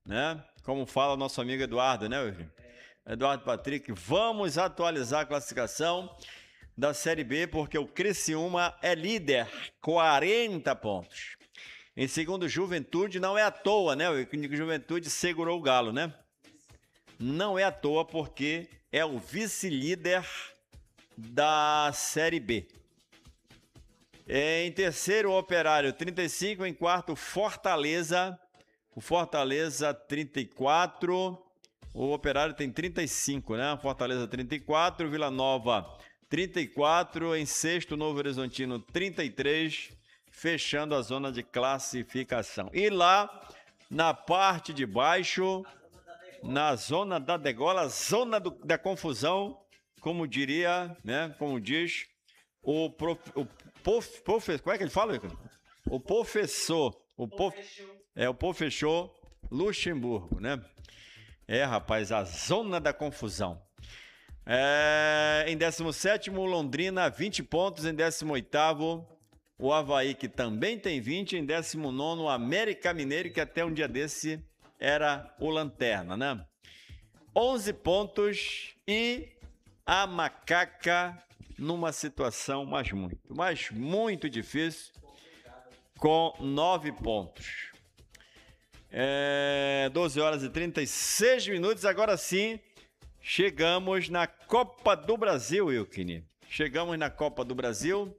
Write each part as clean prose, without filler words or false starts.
né? Como fala nosso amigo Eduardo, né, Wilson? Eduardo Patrick, vamos atualizar a classificação da Série B, porque o Criciúma é líder, 40 pontos. Em segundo, Juventude, não é à toa, né? O Juventude segurou o Galo, né? Não é à toa, porque é o vice-líder da Série B. Em terceiro, o Operário, 35. Em quarto, Fortaleza. O Fortaleza, 34. O Operário tem 35, né? Fortaleza, 34. Vila Nova, 34. Em sexto, Novo Horizontino, 33. Fechando a zona de classificação. E lá, na parte de baixo, na zona da degola, zona da confusão, como diria, né? Como diz o professor, como é que ele fala, Ricardo? O professor, o professor Luxemburgo, né? Rapaz, a zona da confusão. Em 17º, Londrina, 20 pontos. Em 18º, o Avaí, que também tem 20. Em 19º, América Mineiro, que até um dia desse era o lanterna, né? 11 pontos e a Macaca numa situação mas muito difícil, com 9 pontos. 12 horas e 36 minutos. Agora sim, chegamos na Copa do Brasil, Wilkini. Chegamos na Copa do Brasil.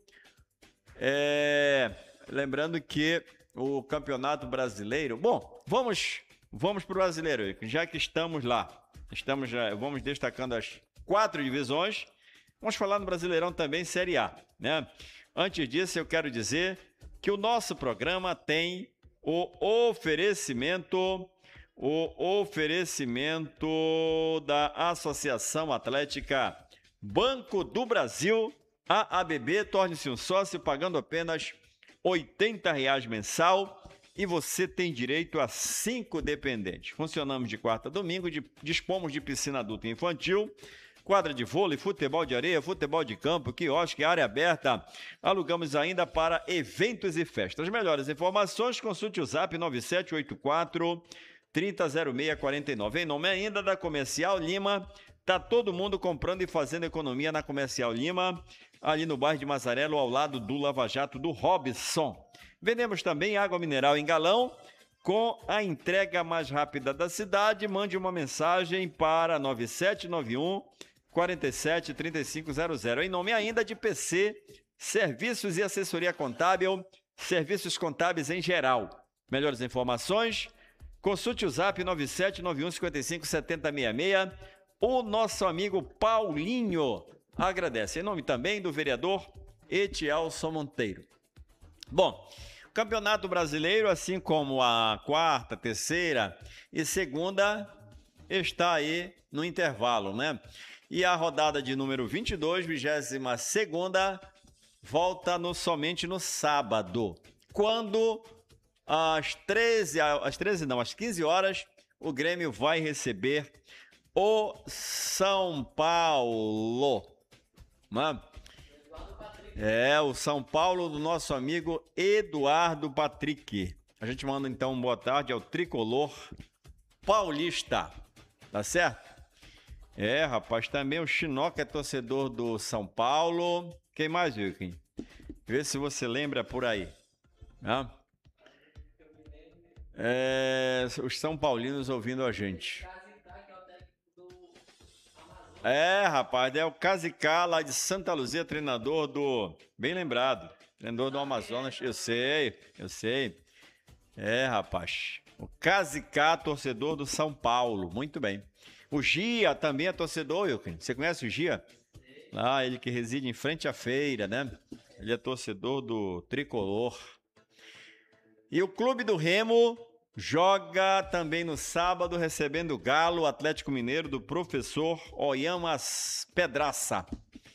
Lembrando que o Campeonato Brasileiro... Bom, vamos para o Brasileiro, Wilkini, já que estamos lá. Vamos destacando as 4 divisões. Vamos falar no Brasileirão também, Série A, né? Antes disso, eu quero dizer que o nosso programa tem o oferecimento da Associação Atlética Banco do Brasil, AABB. Torne-se um sócio pagando apenas R$ 80 mensal e você tem direito a 5 dependentes. Funcionamos de quarta a domingo, dispomos de piscina adulta e infantil, quadra de vôlei, futebol de areia, futebol de campo, quiosque, área aberta. Alugamos ainda para eventos e festas. Melhores informações, consulte o Zap 9784 300649. Em nome ainda da Comercial Lima, tá todo mundo comprando e fazendo economia na Comercial Lima, ali no bairro de Mazarelo, ao lado do Lava Jato do Robson. Vendemos também água mineral em galão, com a entrega mais rápida da cidade. Mande uma mensagem para 9791 47 3500. Em nome ainda de PC, Serviços e Assessoria Contábil, serviços contábeis em geral. Melhores informações, consulte o Zap 9791 55 7066. O nosso amigo Paulinho agradece. Em nome também do vereador Etielson Monteiro. Bom, o Campeonato Brasileiro, assim como a quarta, terceira e segunda, está aí no intervalo, né? E a rodada de número 22, 22ª, volta somente no sábado, quando às 15 horas, o Grêmio vai receber o São Paulo. Mano, o São Paulo do nosso amigo Eduardo Patrick. A gente manda então uma boa tarde ao tricolor paulista, tá certo? Rapaz, também o Chinoca é torcedor do São Paulo. Quem mais, Wilkin? Vê se você lembra por aí. Os São Paulinos ouvindo a gente. Rapaz, é o Casicá lá de Santa Luzia, treinador do... Bem lembrado, treinador do Amazonas. Eu sei. Rapaz, o Casicá, torcedor do São Paulo, muito bem. O Gia também é torcedor, Wilkin. Você conhece o Gia? Ele que reside em frente à feira, né? Ele é torcedor do tricolor. E o Clube do Remo joga também no sábado, recebendo o Galo, Atlético Mineiro, do professor Oyamas Pedraça.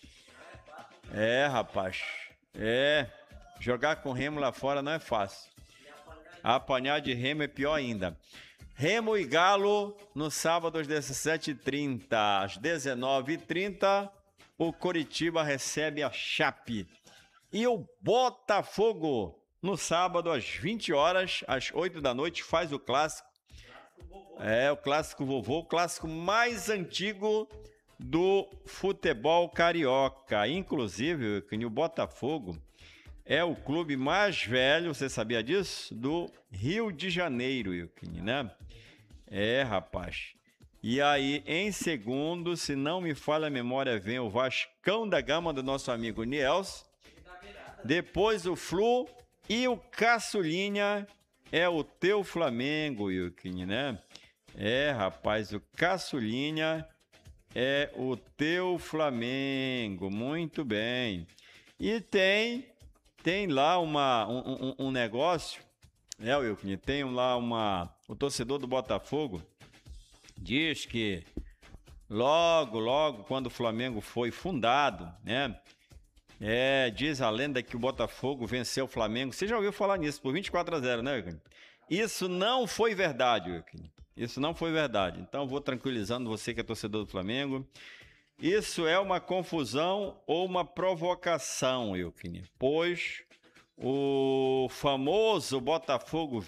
Rapaz. Jogar com Remo lá fora não é fácil. Apanhar de Remo é pior ainda. Remo e Galo no sábado às 17h30. Às 19h30, o Coritiba recebe a Chape. E o Botafogo, no sábado às 20 horas, às 8 da noite, faz o clássico. É o clássico vovô, o clássico mais antigo do futebol carioca. Inclusive, o Botafogo é o clube mais velho, você sabia disso? Do Rio de Janeiro, né? É, rapaz. E aí, em segundo, se não me falha a memória, vem o Vascão da Gama do nosso amigo Niels. Depois o Flu e o Caçulinha é o teu Flamengo, né? É, rapaz, o Caçulinha é o teu Flamengo. Muito bem. E tem lá um negócio, Wilkin, tem lá o torcedor do Botafogo diz que logo, quando o Flamengo foi fundado, né? Diz a lenda que o Botafogo venceu o Flamengo. Você já ouviu falar nisso, por 24-0, né, Wilkin? Isso não foi verdade, Wilkin. Isso não foi verdade. Então, vou tranquilizando você que é torcedor do Flamengo. Isso é uma confusão ou uma provocação, Wilkin, pois o famoso Botafogo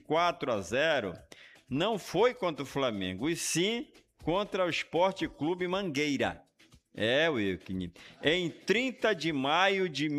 24-0 não foi contra o Flamengo, e sim contra o Sport Clube Mangueira. Wilkin, em 30 de maio de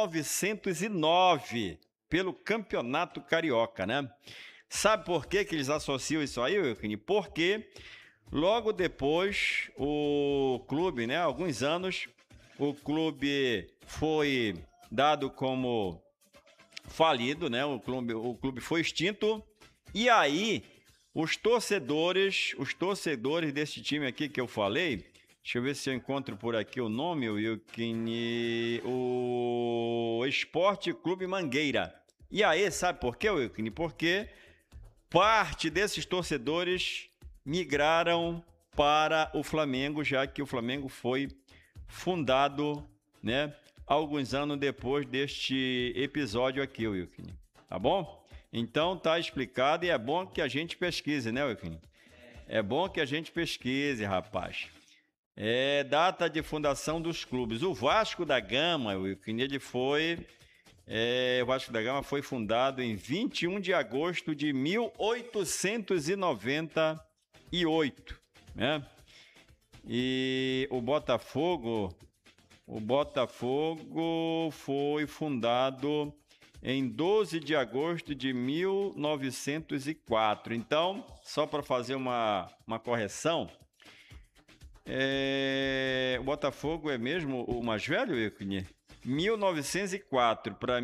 1909, pelo Campeonato Carioca, né? Sabe por que eles associam isso aí, Wilkin? Porque logo depois, o clube, né, alguns anos, o clube foi dado como falido, né? O clube foi extinto. E aí, os torcedores desse time aqui que eu falei, deixa eu ver se eu encontro por aqui o nome, Wilkin, o Esporte Clube Mangueira. E aí, sabe por quê, Wilkin? Porque parte desses torcedores migraram para o Flamengo, já que o Flamengo foi fundado, né, alguns anos depois deste episódio aqui, Wilkin. Tá bom? Então tá explicado, e é bom que a gente pesquise, né, Wilkin? É bom que a gente pesquise, rapaz. Data de fundação dos clubes. O Vasco da Gama, Wilkin, o Vasco da Gama foi fundado em 21 de agosto de 1898, né? E o Botafogo foi fundado em 12 de agosto de 1904. Então, só para fazer uma correção, o Botafogo é mesmo o mais velho, Wilkin? 1904 para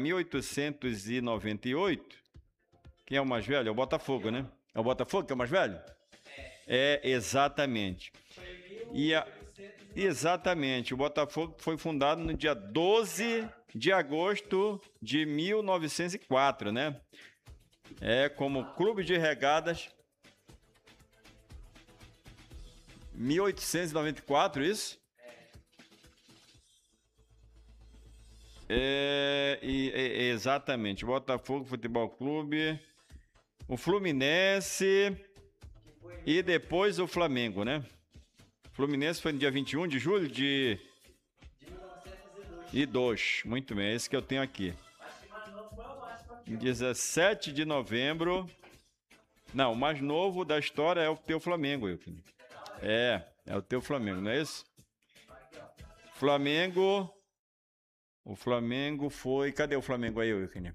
1898, quem é o mais velho? É o Botafogo, né? É o Botafogo que é o mais velho? Exatamente. Exatamente, o Botafogo foi fundado no dia 12 de agosto de 1904, né? Como clube de regadas. 1894, isso? Exatamente, Botafogo Futebol Clube, o Fluminense e depois o Flamengo, né? O Fluminense foi no dia 21 de julho de 1902. Muito bem, é esse que eu tenho aqui. Em 17 de novembro. Não, o mais novo da história é o teu Flamengo, Wilkin. É o teu Flamengo, não é isso? Flamengo. O Flamengo foi... Cadê o Flamengo aí, Wilkin?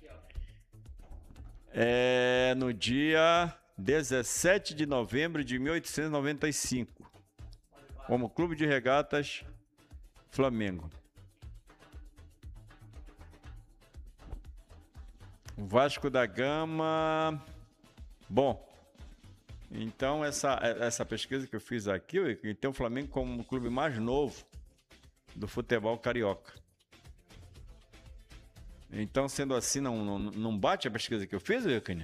No dia 17 de novembro de 1895. Como Clube de Regatas Flamengo. O Vasco da Gama... Bom, então essa pesquisa que eu fiz aqui, tem o Flamengo como o clube mais novo do futebol carioca. Então, sendo assim, não bate a pesquisa que eu fiz, Wilkin?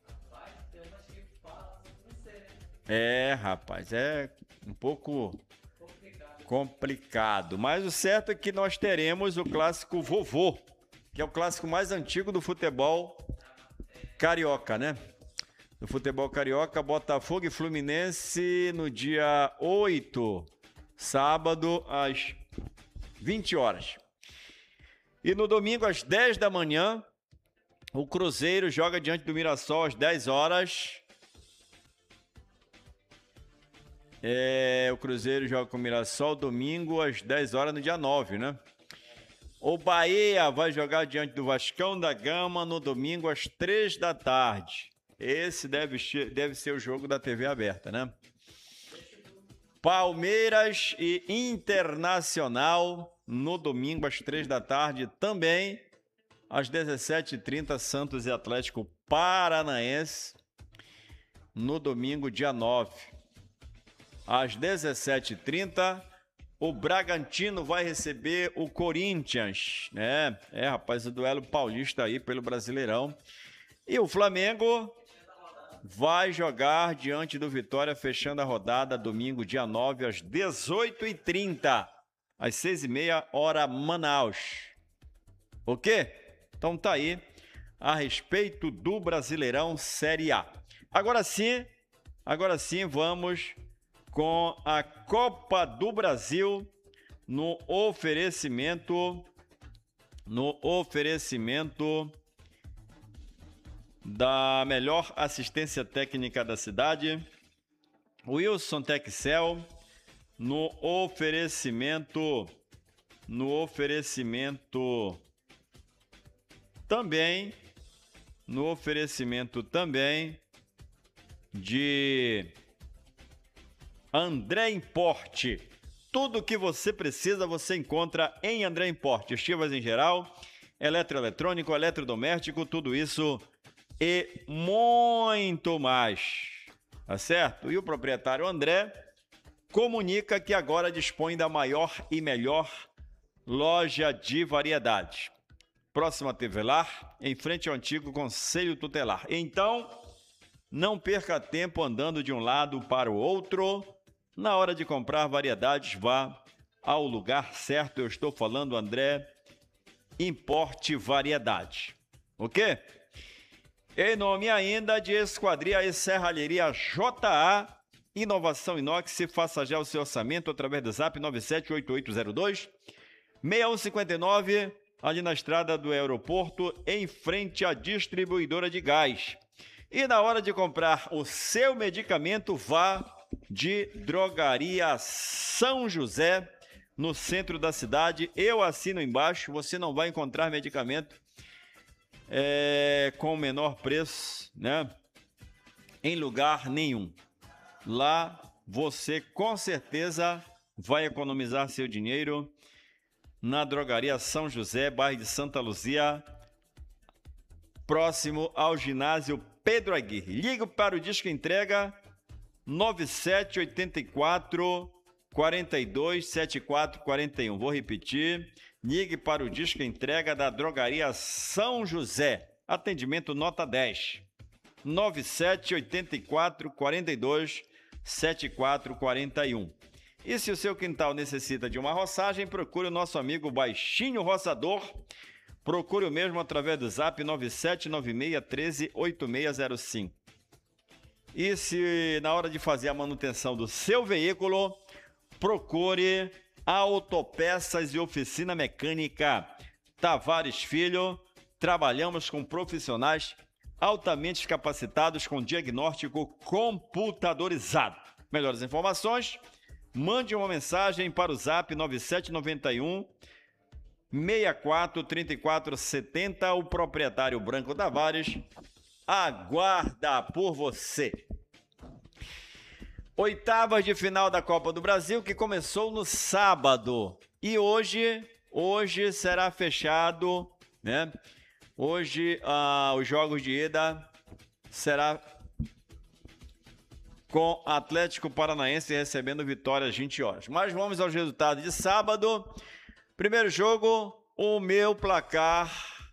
Rapaz, é um pouco complicado. Mas o certo é que nós teremos o clássico vovô, que é o clássico mais antigo do futebol carioca, né? No futebol carioca, Botafogo e Fluminense no dia 8, sábado, às 20 horas. E no domingo, às 10 da manhã, o Cruzeiro joga diante do Mirassol às 10 horas. O Cruzeiro joga com o Mirassol domingo às 10 horas no dia 9, né? O Bahia vai jogar diante do Vascão da Gama no domingo às 3 da tarde. Esse deve ser o jogo da TV aberta, né? Palmeiras e Internacional no domingo às 3 da tarde também. Às 17h30, Santos e Atlético Paranaense no domingo, dia 9. Às 17h30, o Bragantino vai receber o Corinthians, né? Rapaz, o duelo paulista aí pelo Brasileirão. E o Flamengo vai jogar diante do Vitória, fechando a rodada domingo, dia 9, às 18h30, às 6h30, hora Manaus. Ok? Então tá aí a respeito do Brasileirão Série A. Agora sim, vamos com a Copa do Brasil no oferecimento da melhor assistência técnica da cidade, Wilson Texel, no oferecimento também de André Importe. Tudo que você precisa você encontra em André Importe. Estivas em geral, eletroeletrônico, eletrodoméstico, tudo isso e muito mais. Tá certo? E o proprietário André comunica que agora dispõe da maior e melhor loja de variedades. Próxima TV Lar, em frente ao antigo Conselho Tutelar. Então, não perca tempo andando de um lado para o outro. Na hora de comprar variedades, vá ao lugar certo. Eu estou falando, André Importe Variedade. Ok? Em nome ainda de Esquadria e Serralheria JA, inovação inox, faça já o seu orçamento através do zap 978802-6159, ali na estrada do aeroporto, em frente à distribuidora de gás. E na hora de comprar o seu medicamento, vá de Drogaria São José, no centro da cidade. Eu assino embaixo, você não vai encontrar medicamento com o menor preço, né? Em lugar nenhum. Lá você com certeza vai economizar seu dinheiro na Drogaria São José, bairro de Santa Luzia, próximo ao ginásio Pedro Aguirre. Ligue para o disco entrega 9784 42 74 41. Vou repetir. Ligue para o disco entrega da Drogaria São José. Atendimento nota 10. 9784 42 74 41. E se o seu quintal necessita de uma roçagem, procure o nosso amigo Baixinho Roçador. Procure o mesmo através do zap 9796138605. E se na hora de fazer a manutenção do seu veículo, procure Autopeças e Oficina Mecânica Tavares Filho. Trabalhamos com profissionais altamente capacitados com diagnóstico computadorizado. Melhores informações, mande uma mensagem para o zap 9791 64 34 70. O proprietário Branco Tavares aguarda por você. Oitavas de final da Copa do Brasil, que começou no sábado. E hoje será fechado, né? Hoje, os jogos de ida será com Atlético Paranaense recebendo Vitória às 20 horas. Mas vamos aos resultados de sábado. Primeiro jogo, o meu placar,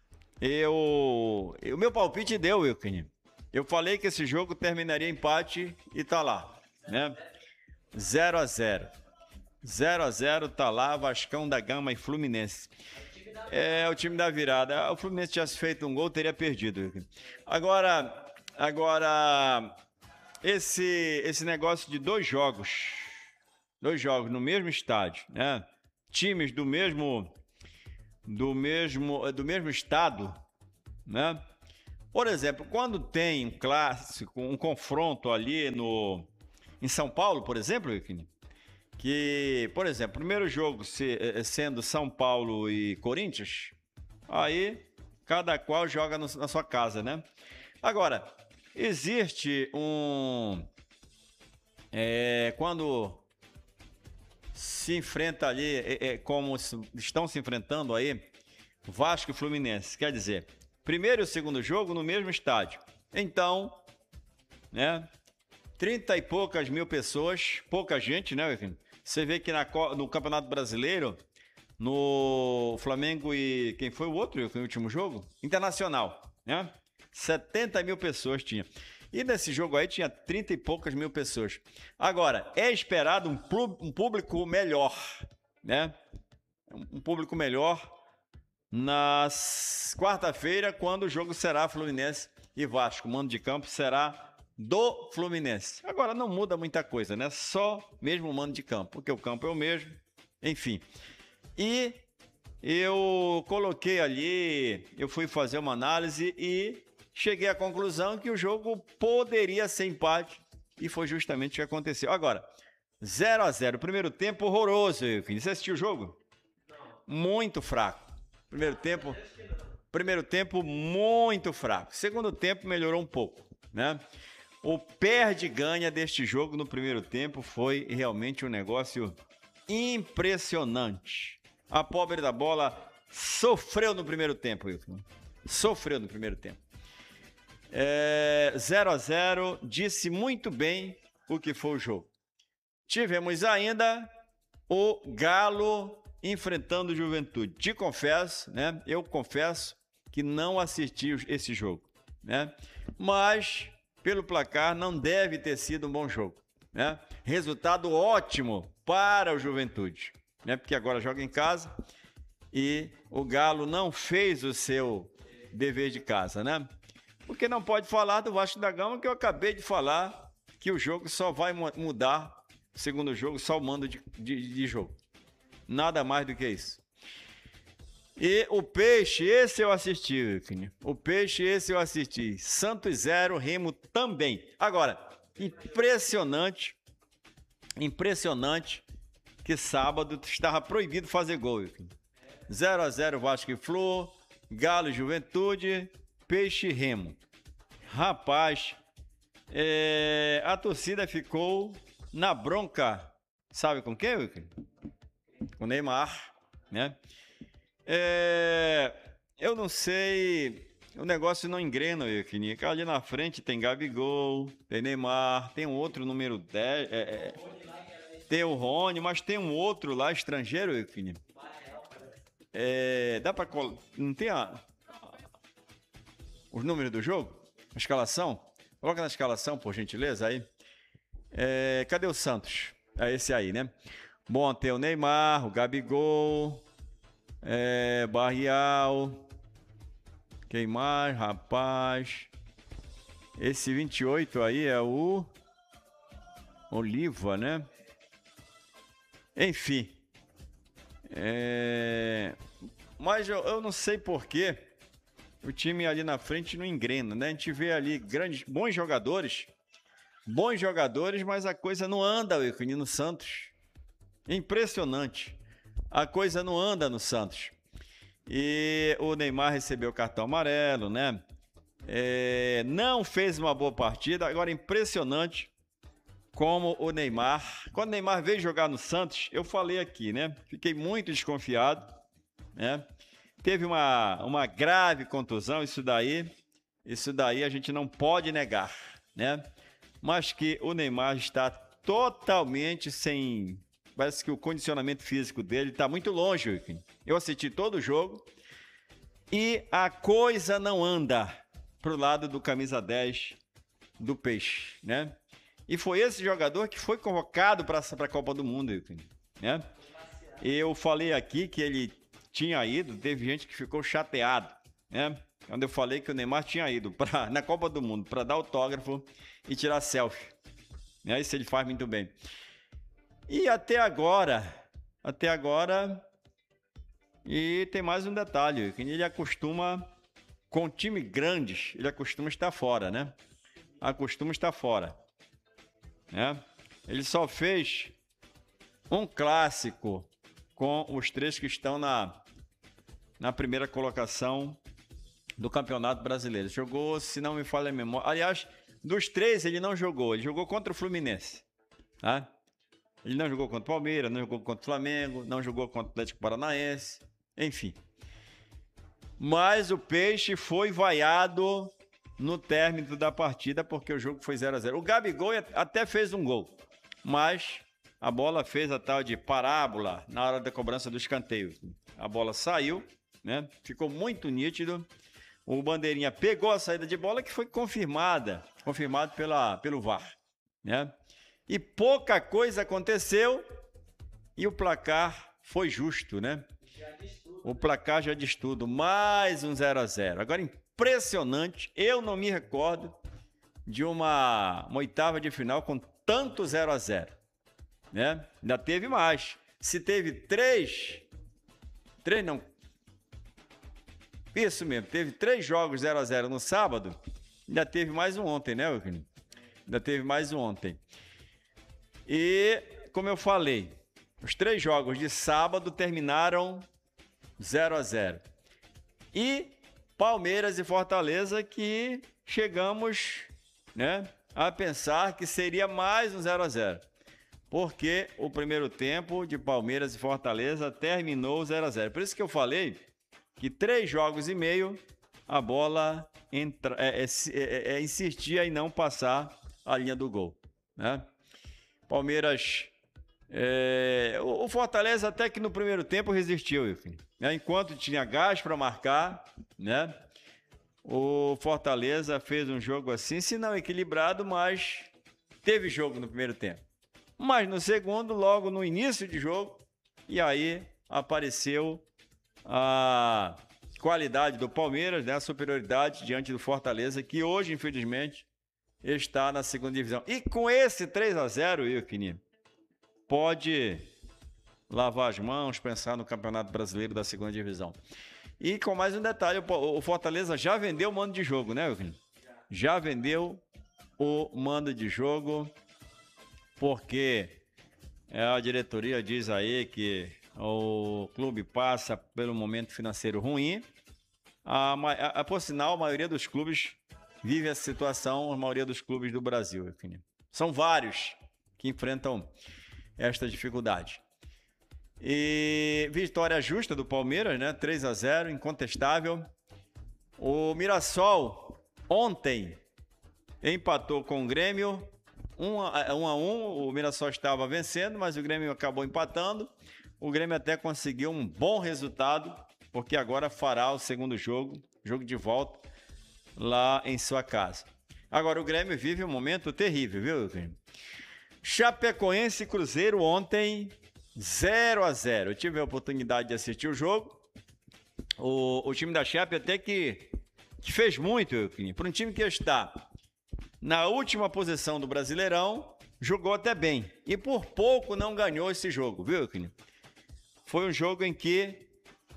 o meu palpite deu, Wilkin. Eu falei que esse jogo terminaria empate e tá lá, né? 0-0. 0-0, tá lá, Vascão da Gama e Fluminense. É o time da virada. O Fluminense tivesse feito um gol, teria perdido, Wilkin. Agora, esse negócio de dois jogos no mesmo estádio, né? Times do mesmo estado, né? Por exemplo, quando tem um clássico, um confronto ali em São Paulo, por exemplo, que, por exemplo, primeiro jogo sendo São Paulo e Corinthians, aí cada qual joga na sua casa, né? Agora, existe quando se enfrenta ali, como estão se enfrentando aí, Vasco e Fluminense, quer dizer, primeiro e o segundo jogo no mesmo estádio. Então, né, 30 e poucas mil pessoas, pouca gente, né? Você vê que no Campeonato Brasileiro, no Flamengo e quem foi o outro, o último jogo? Internacional, né? 70 mil pessoas tinha. E nesse jogo aí tinha 30 e poucas mil pessoas. Agora, é esperado um público melhor, né? Um público melhor na quarta-feira, quando o jogo será Fluminense e Vasco. O mando de campo será do Fluminense. Agora não muda muita coisa, né? Só mesmo o mando de campo, porque o campo é o mesmo. Enfim. E eu coloquei ali, eu fui fazer uma análise e cheguei à conclusão que o jogo poderia ser empate e foi justamente o que aconteceu. Agora, 0-0, primeiro tempo horroroso. Você assistiu o jogo? Muito fraco. Primeiro tempo muito fraco. Segundo tempo melhorou um pouco, né? O perde-ganha deste jogo no primeiro tempo foi realmente um negócio impressionante. A pobre da bola sofreu no primeiro tempo, Wilson. Sofreu no primeiro tempo. 0-0, disse muito bem o que foi o jogo. Tivemos ainda o Galo enfrentando o Juventude. Te confesso, né? Eu confesso que não assisti esse jogo, né? Mas pelo placar não deve ter sido um bom jogo, né? Resultado ótimo para o Juventude, né? Porque agora joga em casa e o Galo não fez o seu dever de casa, né? Porque não pode falar do Vasco da Gama, que eu acabei de falar que o jogo só vai mudar, segundo jogo, só o mando de jogo. Nada mais do que isso. E o Peixe, esse eu assisti, o Peixe, esse eu assisti. Santos 0, Remo também. Agora, impressionante que sábado estava proibido fazer gol. 0-0 Vasco e Flu, Galo e Juventude, Peixe e Remo. Rapaz, a torcida ficou na bronca. Sabe com quem, Wilker? Com o Neymar, né? Eu não sei, o negócio não engrena, Wilker. Ali na frente tem Gabigol, tem Neymar, tem um outro número 10, tem o Rony, mas tem um outro lá, estrangeiro, Wilker. Dá pra... Não tem os números do jogo? A escalação? Coloca na escalação, por gentileza, aí. Cadê o Santos? É esse aí, né? Bom, tem o Neymar, o Gabigol, Barrial. Quem mais, rapaz? Esse 28 aí é o Oliva, né? Enfim. Mas eu não sei porquê o time ali na frente não engrena, né? A gente vê ali bons jogadores, mas a coisa não anda, no Santos. Impressionante. A coisa não anda no Santos. E o Neymar recebeu cartão amarelo, né? Não fez uma boa partida. Agora, impressionante como o Neymar... Quando o Neymar veio jogar no Santos, eu falei aqui, né? Fiquei muito desconfiado, né? Teve uma grave contusão, isso daí a gente não pode negar, né? Mas que o Neymar está totalmente sem... Parece que o condicionamento físico dele está muito longe. Eu assisti todo o jogo e a coisa não anda pro lado do camisa 10 do Peixe, né? E foi esse jogador que foi convocado para a Copa do Mundo, né? Eu falei aqui que ele tinha ido, teve gente que ficou chateado, né? Quando eu falei que o Neymar tinha ido na Copa do Mundo para dar autógrafo e tirar selfie, né? Isso ele faz muito bem. E até agora, e tem mais um detalhe, que ele acostuma, com time grandes, ele acostuma estar fora, né? Acostuma estar fora, né? ele só fez um clássico com os 3 que estão na primeira colocação do Campeonato Brasileiro. Jogou, se não me falha a memória... Aliás, dos 3 ele não jogou. Ele jogou contra o Fluminense. Tá? Ele não jogou contra o Palmeiras, não jogou contra o Flamengo, não jogou contra o Atlético Paranaense. Enfim. Mas o Peixe foi vaiado no término da partida porque o jogo foi 0-0. O Gabigol até fez um gol, mas a bola fez a tal de parábola na hora da cobrança do escanteio. A bola saiu, né? Ficou muito nítido. O Bandeirinha pegou a saída de bola que foi confirmado pelo VAR, né? E pouca coisa aconteceu e o placar foi justo, né? O placar já diz tudo, mais um 0-0. Agora, impressionante, eu não me recordo de uma oitava de final com tanto 0-0, né? Ainda teve mais. Se teve 3 não. Isso mesmo, teve 3 jogos 0-0 no sábado, ainda teve mais um ontem, né, Euclid? Ainda teve mais um ontem. E, como eu falei, os 3 jogos de sábado terminaram 0-0. E Palmeiras e Fortaleza que chegamos, né, a pensar que seria mais um 0-0. Porque o primeiro tempo de Palmeiras e Fortaleza terminou 0-0. Por isso que eu falei que 3 jogos e meio a bola insistia em não passar a linha do gol, né? Palmeiras... o Fortaleza até que no primeiro tempo resistiu, né? Enquanto tinha gás para marcar, né? O Fortaleza fez um jogo assim, se não equilibrado, mas teve jogo no primeiro tempo. Mas no segundo, logo no início de jogo, e aí apareceu a qualidade do Palmeiras, né? A superioridade diante do Fortaleza, que hoje, infelizmente, está na segunda divisão. E com esse 3-0, Euquini, pode lavar as mãos, pensar no Campeonato Brasileiro da segunda divisão. E com mais um detalhe, o Fortaleza já vendeu o mando de jogo, né, Euquini? Já vendeu o mando de jogo, porque a diretoria diz aí que o clube passa pelo momento financeiro ruim. Por sinal, a maioria dos clubes vive essa situação, a maioria dos clubes do Brasil. Enfim. São vários que enfrentam esta dificuldade. E vitória justa do Palmeiras, né? 3-0, incontestável. O Mirassol ontem empatou com o Grêmio, 1-1. O Mirassol estava vencendo, mas o Grêmio acabou empatando. O Grêmio até conseguiu um bom resultado, porque agora fará o segundo jogo de volta, lá em sua casa. Agora o Grêmio vive um momento terrível, viu, Grêmio? Chapecoense e Cruzeiro ontem, 0-0. Eu tive a oportunidade de assistir o jogo. O time da Chape até que fez muito, para um time que está na última posição do Brasileirão, jogou até bem. E por pouco não ganhou esse jogo, viu, Euclid? Foi um jogo em que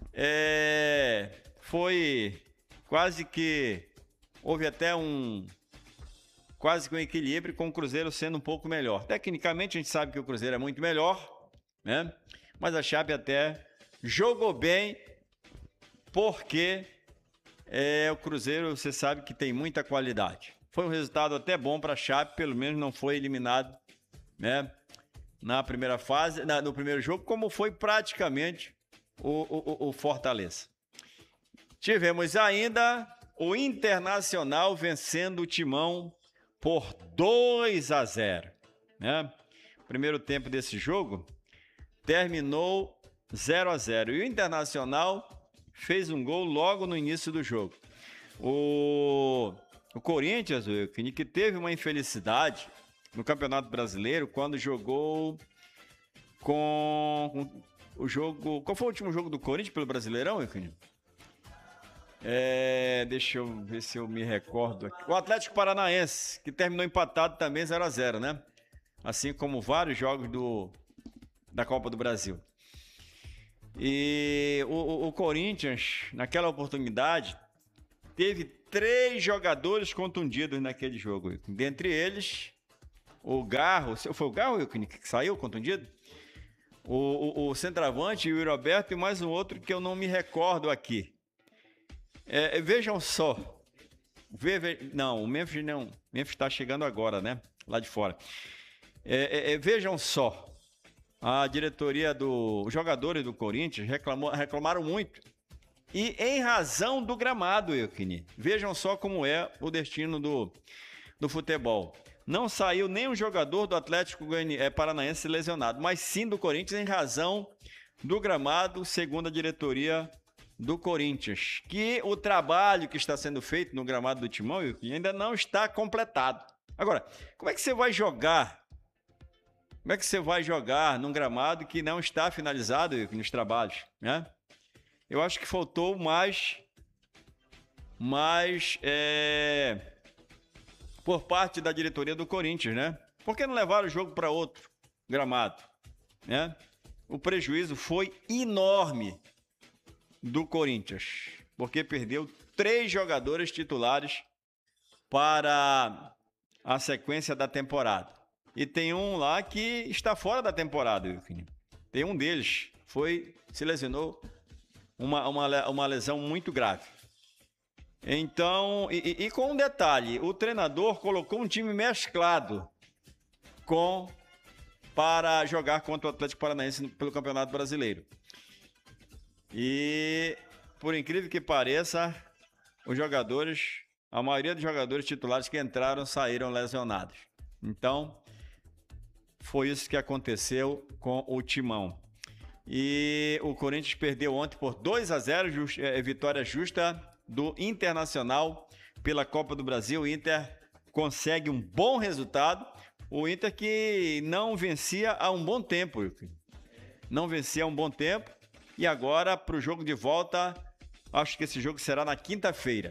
foi quase que... Houve até quase que um equilíbrio, com o Cruzeiro sendo um pouco melhor. Tecnicamente, a gente sabe que o Cruzeiro é muito melhor, né? Mas a Chape até jogou bem, porque o Cruzeiro, você sabe que tem muita qualidade. Foi um resultado até bom para a Chape, pelo menos não foi eliminado, né, na primeira fase, no primeiro jogo, como foi praticamente o Fortaleza. Tivemos ainda o Internacional vencendo o Timão por 2-0, né? O primeiro tempo desse jogo terminou 0-0 e o Internacional fez um gol logo no início do jogo. O Corinthians, que teve uma infelicidade no Campeonato Brasileiro quando jogou com o jogo... Qual foi o último jogo do Corinthians pelo Brasileirão, Euclid? Deixa eu ver se eu me recordo aqui. O Atlético Paranaense, que terminou empatado também 0-0, né? Assim como vários jogos da Copa do Brasil. E o Corinthians, naquela oportunidade, teve 3 jogadores contundidos naquele jogo. Dentre eles, o Garro, foi o Garro que saiu contundido? O centroavante, o Roberto e mais um outro que eu não me recordo aqui. Vejam só. Não, o Memphis não. O Memphis está chegando agora, né? Lá de fora. Vejam só. A diretoria os jogadores do Corinthians reclamaram muito. E em razão do gramado, Euquini. Vejam só como é o destino do futebol. Não saiu nenhum jogador do Atlético Paranaense lesionado, mas sim do Corinthians em razão do gramado, segundo a diretoria do Corinthians. Que o trabalho que está sendo feito no gramado do Timão, Euquini, ainda não está completado. Agora, como é que você vai jogar? Como é que você vai jogar num gramado que não está finalizado nos trabalhos, né? Eu acho que faltou mais por parte da diretoria do Corinthians, né? Por que não levaram o jogo para outro gramado, né? O prejuízo foi enorme do Corinthians, porque perdeu 3 jogadores titulares para a sequência da temporada. E tem um lá que está fora da temporada, Euquini. Tem um deles, se lesionou uma lesão muito grave. Então, e com um detalhe, o treinador colocou um time mesclado para jogar contra o Atlético Paranaense pelo Campeonato Brasileiro. E, por incrível que pareça, a maioria dos jogadores titulares que entraram saíram lesionados. Então, foi isso que aconteceu com o Timão. E o Corinthians perdeu ontem por 2-0, vitória justa do Internacional pela Copa do Brasil. O Inter consegue um bom resultado. O Inter que não vencia há um bom tempo. Não vencia há um bom tempo. E agora, para o jogo de volta, acho que esse jogo será na quinta-feira.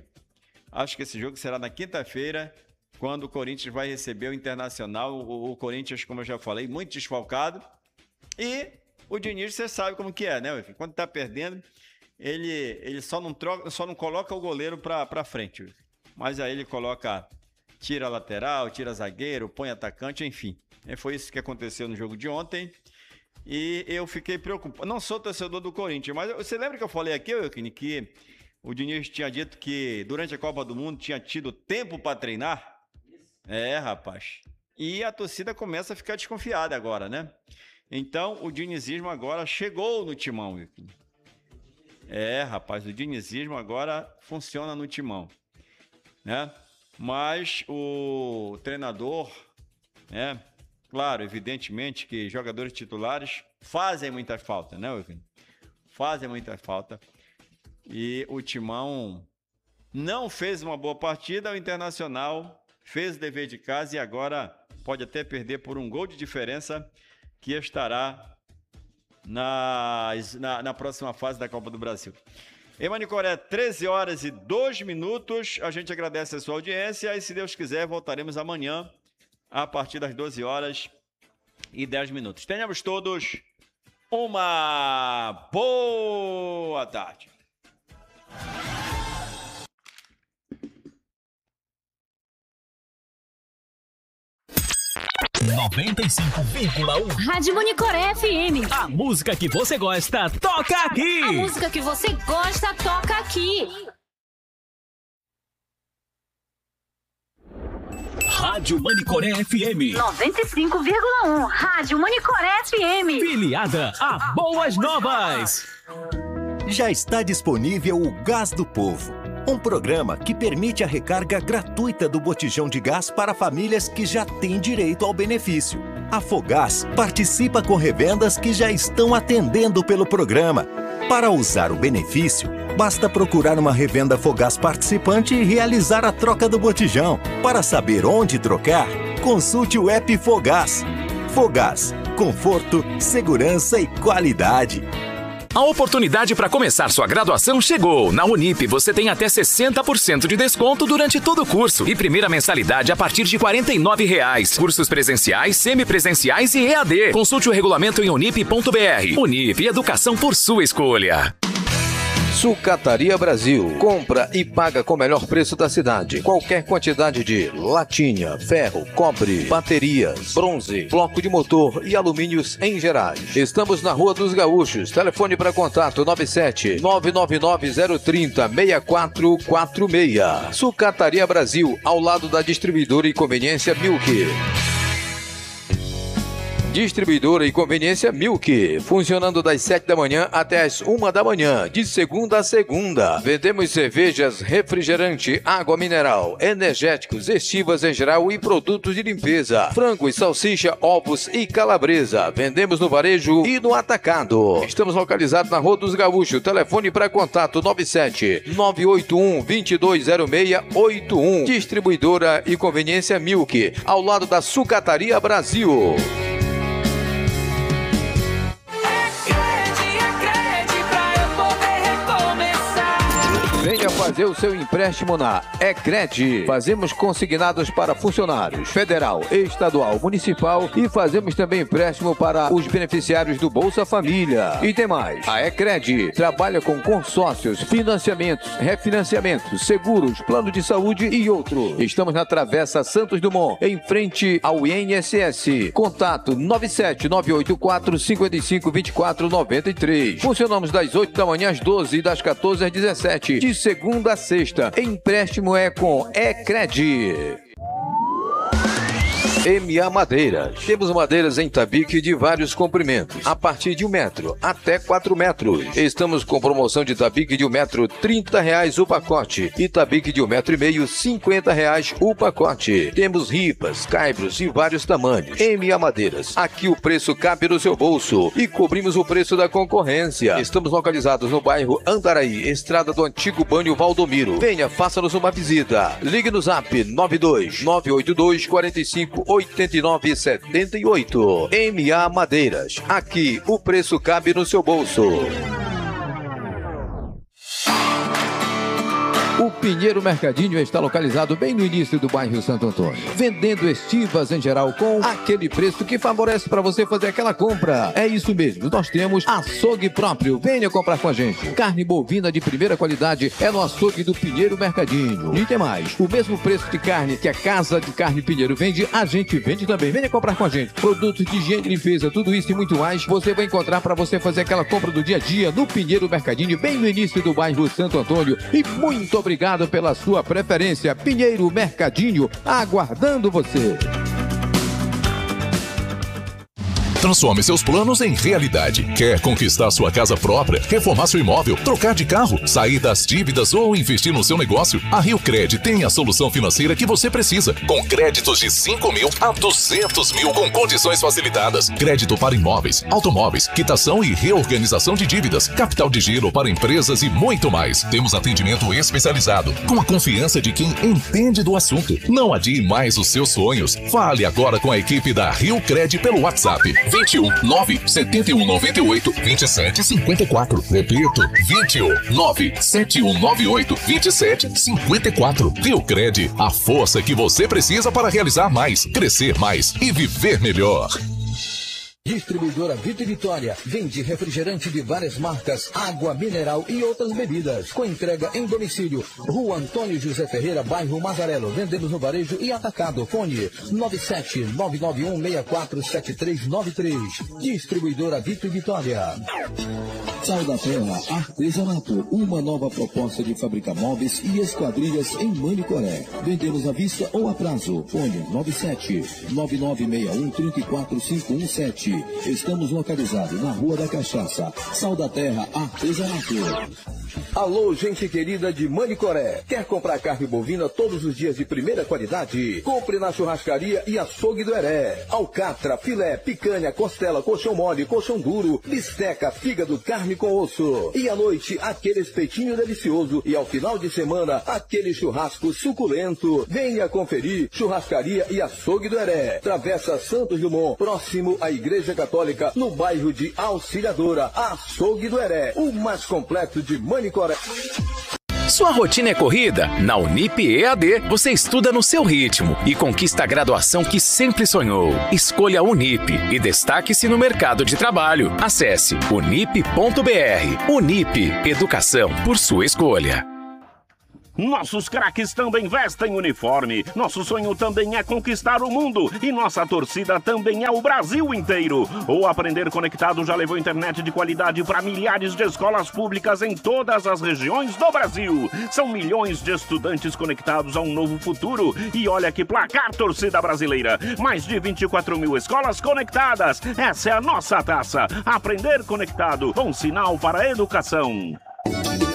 Quando o Corinthians vai receber o Internacional. O Corinthians, como eu já falei, muito desfalcado. E o Diniz, você sabe como que é, né? Quando tá perdendo, ele só não coloca o goleiro para frente. Mas aí ele tira lateral, tira zagueiro, põe atacante, enfim. Foi isso que aconteceu no jogo de ontem. E eu fiquei preocupado. Não sou torcedor do Corinthians, mas você lembra que eu falei aqui, Euquini, que o Diniz tinha dito que durante a Copa do Mundo tinha tido tempo para treinar? Rapaz. E a torcida começa a ficar desconfiada agora, né? Então, o dinizismo agora chegou no Timão. Rapaz, o dinizismo agora funciona no Timão, né? Mas o treinador, claro, evidentemente que jogadores titulares fazem muita falta, né, Euquini? Fazem muita falta. E o Timão não fez uma boa partida, o Internacional fez o dever de casa e agora pode até perder por um gol de diferença, que estará na próxima fase da Copa do Brasil. Em Manicoré, 13h02. A gente agradece a sua audiência e, se Deus quiser, voltaremos amanhã a partir das 12h10. Tenhamos todos uma boa tarde. 95,1 Rádio Manicoré FM. A música que você gosta, toca aqui. A música que você gosta, toca aqui. Rádio Manicoré FM 95,1 Rádio Manicoré FM. Filiada a Boas Novas. Já está disponível o Gás do Povo, um programa que permite a recarga gratuita do botijão de gás para famílias que já têm direito ao benefício. A Fogás participa com revendas que já estão atendendo pelo programa. Para usar o benefício, basta procurar uma revenda Fogás participante e realizar a troca do botijão. Para saber onde trocar, consulte o app Fogás. Fogás, conforto, segurança e qualidade. A oportunidade para começar sua graduação chegou. Na Unip, você tem até 60% de desconto durante todo o curso e primeira mensalidade a partir de R$ 49,00. Cursos presenciais, semipresenciais e EAD. Consulte o regulamento em unip.br. Unip, educação por sua escolha. Sucataria Brasil. Compra e paga com o melhor preço da cidade. Qualquer quantidade de latinha, ferro, cobre, baterias, bronze, bloco de motor e alumínios em gerais. Estamos na Rua dos Gaúchos. Telefone para contato 97 999 030 6446. Sucataria Brasil, ao lado da distribuidora e conveniência Milk. Distribuidora e conveniência Milk, funcionando das 7 da manhã até as 1 da manhã, de segunda a segunda. Vendemos cervejas, refrigerante, água mineral, energéticos, estivas em geral e produtos de limpeza, frangos, salsicha, ovos e calabresa. Vendemos no varejo e no atacado. Estamos localizados na Rua dos Gaúchos. Telefone para contato 97 981 220681. Distribuidora e conveniência Milk, ao lado da Sucataria Brasil. Venha fazer o seu empréstimo na Ecred. Fazemos consignados para funcionários federal, estadual, municipal e fazemos também empréstimo para os beneficiários do Bolsa Família. E tem mais. A Ecred trabalha com consórcios, financiamentos, refinanciamentos, seguros, plano de saúde e outros. Estamos na Travessa Santos Dumont, em frente ao INSS. Contato 97984 552493. Funcionamos das 8 da manhã às 12 e das 14 às 17. De segunda a sexta. Empréstimo é com Ecred. MA Madeiras. Temos madeiras em tabique de vários comprimentos, a partir de 1 metro até 4 metros. Estamos com promoção de tabique de 1 metro, R$30 o pacote. E tabique de 1,5 metro, R$50 o pacote. Temos ripas, caibros e vários tamanhos. MA Madeiras. Aqui o preço cabe no seu bolso e cobrimos o preço da concorrência. Estamos localizados no bairro Andaraí, estrada do antigo Banho Valdomiro. Venha, faça-nos uma visita. Ligue no zap 92 982 45 8978. MA Madeiras. Aqui o preço cabe no seu bolso. O Pinheiro Mercadinho está localizado bem no início do bairro Santo Antônio, vendendo estivas em geral com aquele preço que favorece para você fazer aquela compra. É isso mesmo, nós temos açougue próprio. Venha comprar com a gente. Carne bovina de primeira qualidade é no açougue do Pinheiro Mercadinho. E tem mais, o mesmo preço de carne que a Casa de Carne Pinheiro vende, a gente vende também. Venha comprar com a gente. Produtos de higiene e limpeza, tudo isso e muito mais, você vai encontrar para você fazer aquela compra do dia a dia no Pinheiro Mercadinho, bem no início do bairro Santo Antônio. E muito obrigado pela sua preferência. Pinheiro Mercadinho, aguardando você. Transforme seus planos em realidade. Quer conquistar sua casa própria, reformar seu imóvel, trocar de carro, sair das dívidas ou investir no seu negócio? A RioCred tem a solução financeira que você precisa, com créditos de 5 mil a 200 mil com condições facilitadas. Crédito para imóveis, automóveis, quitação e reorganização de dívidas, capital de giro para empresas e muito mais. Temos atendimento especializado, com a confiança de quem entende do assunto. Não adie mais os seus sonhos. Fale agora com a equipe da RioCred pelo WhatsApp 21 971 98 27 54. Repito, 21 97198 27 54. RioCred, a força que você precisa para realizar mais, crescer mais e viver melhor. Distribuidora Vito e Vitória vende refrigerante de várias marcas, água mineral e outras bebidas, com entrega em domicílio. Rua Antônio José Ferreira, bairro Mazarelo. Vendemos no varejo e atacado. Fone 97991647393. Distribuidora Vito e Vitória. Sal da Terra Artesanato, uma nova proposta de fabricar móveis e esquadrilhas em Manicoré. Vendemos à vista ou a prazo. Fone 97-9961-34517. Estamos localizados na Rua da Cachaça. Sal da Terra Artesanato. Alô, gente querida de Manicoré. Quer comprar carne bovina todos os dias de primeira qualidade? Compre na Churrascaria e Açougue do Heré. Alcatra, filé, picanha, costela, colchão mole, colchão duro, bisteca, fígado, carne com osso. E à noite, aquele espetinho delicioso. E ao final de semana, aquele churrasco suculento. Venha conferir. Churrascaria e Açougue do Heré. Travessa Santos Dumont, próximo à Igreja Católica, no bairro de Auxiliadora. Açougue do Heré, o mais completo de Manicoré. Sua rotina é corrida? Na Unip EAD, você estuda no seu ritmo e conquista a graduação que sempre sonhou. Escolha a Unip e destaque-se no mercado de trabalho. Acesse unip.br. Unip, educação por sua escolha. Nossos craques também vestem uniforme. Nosso sonho também é conquistar o mundo. E nossa torcida também é o Brasil inteiro. O Aprender Conectado já levou internet de qualidade para milhares de escolas públicas em todas as regiões do Brasil. São milhões de estudantes conectados a um novo futuro. E olha que placar, torcida brasileira. Mais de 24 mil escolas conectadas. Essa é a nossa taça. Aprender Conectado, um sinal para a educação.